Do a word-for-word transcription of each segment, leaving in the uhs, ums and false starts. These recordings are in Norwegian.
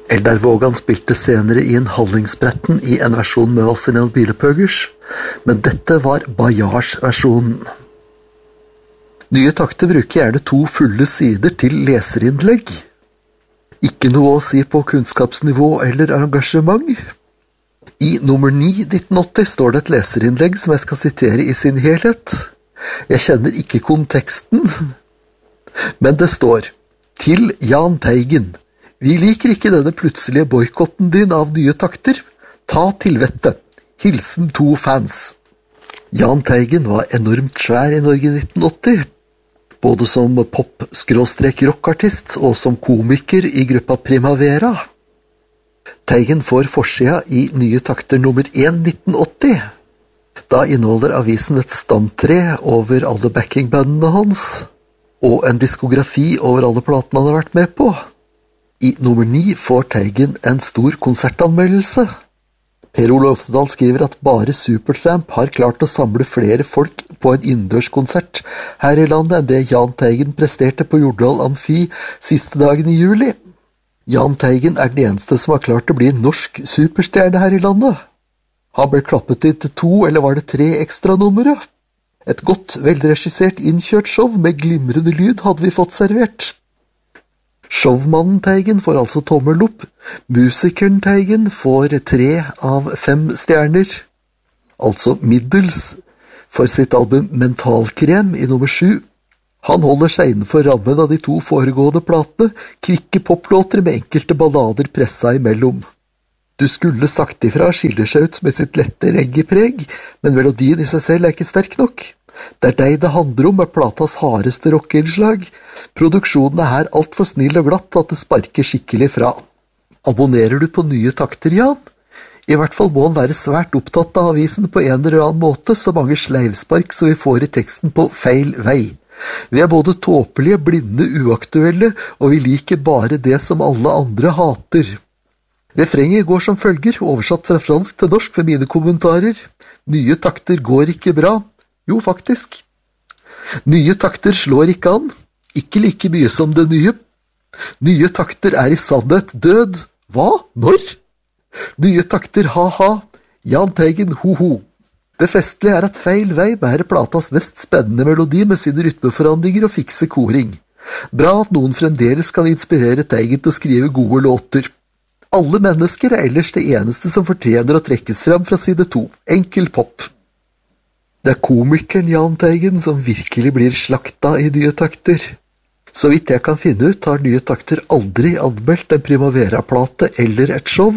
Eldar Vågan spilte senere i en Hallingsbretten i en versjon med Vasilij Bilepøgers, men dette var Bajars-versjonen. Nye takter bruker gjerne to fulle sider til leserinnlegg. Ikke noe å si på kunnskapsnivå eller engasjement. I nummer ni nitten åtti står det et leserinnlegg som jeg skal sitere i sin helhet. Jeg kjenner ikke konteksten, men det står: Til Jahn Teigen. Vi liker ikke denne plutselige boikotten din av nye takter. Ta til vettet. Hilsen to fans. Jahn Teigen var enormt svær i Norge i nitten åtti, både som pop-rockartist og som komiker i gruppa Primavera. Teigen får forsida i Nye takter nummer én nitten åtti. Da inneholder avisen et stamtre over alle backingbandene hans, og en diskografi over alle platene han har vært med på. I nummer ni får Teigen en stor konsertanmeldelse. Per Ole Oftedal skriver at bare Supertramp har klart å samle flere folk på en innendørskonsert her i landet enn det Jahn Teigen presterte på Jordal Amfi siste dagen i juli. Jahn Teigen er den eneste som har klart å bli en norsk superstjerne her i landet. Han ble klappet inn til to, eller var det tre ekstra numre? Et godt, velregissert innkjørt show med glimrende lyd hadde vi fått servert. Showmannen Teigen får altså tommel opp. Musikeren Teigen får tre av fem stjerner, altså middels, for sitt album Mentalkrem i nummer sju. Han holder seg innenfor rammen av de to foregående platene, kvikke poplåter med enkelte ballader pressa imellom. Du skulle sagt ifra skiller seg ut med sitt lette reggaepreg, men melodien i seg selv er ikke sterk nok. Det er deg det handler om med platas hardeste rockeinnslag. Produksjonen er her alt for snill og glatt at det sparker skikkelig fra. Abonnerer du på Nye takter, Jan? I hvert fall må han være svært opptatt av avisen på en eller annen måte, så mange sleivspark som vi får i teksten på feil vei. Vi er både tåpelige, blinde, uaktuelle, og vi liker bare det som alle andre hater. Refrenget går som følger, oversatt fra fransk til norsk ved mine kommentarer. Nye takter går ikke bra. Jo, faktisk. Nye takter slår ikke an, ikke like mye som det nye. Nye takter er i sannhet død. Hva? Når? Nye takter, ha-ha. Jahn Teigen, ho-ho. Det festlige er at feil vei bærer platas mest spennende melodi med sine rytmeforandringer og fikse koring. Bra at noen fremdeles kan inspirere Teigen til å skrive gode låter. Alle mennesker er ellers det eneste som fortjener å trekkes frem fra side to. Enkel pop. Det er komikeren Jahn Teigen som virkelig blir slakta i Nye takter. Så vidt jeg kan finne ut har Nye takter aldri anmeldt en Primavera-plate eller et show.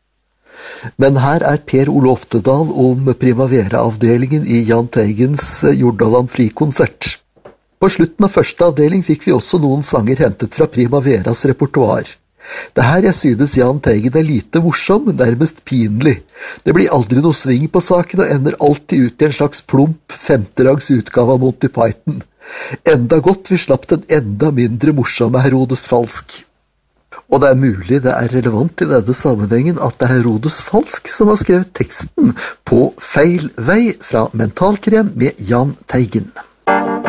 Men her er Per Ole Oftedal om Primavera-avdelingen i Jahn Teigens Jordal Amfi-konsert. På slutten av første avdeling fikk vi også noen sanger hentet fra Primaveras repertoar. Det er her jeg synes Jahn Teigen er lite morsom, nærmest pinlig. Det blir aldri noe sving på saken og ender alltid ut i en slags plump, femterangs utgave av Monty Python. Enda godt vi slapp den enda mindre morsomme Herodes Falsk. Og det er mulig det er relevant i denne sammenhengen at det er Herodes Falsk som har skrevet teksten på Feil vei fra Mentalkrem med Jahn Teigen.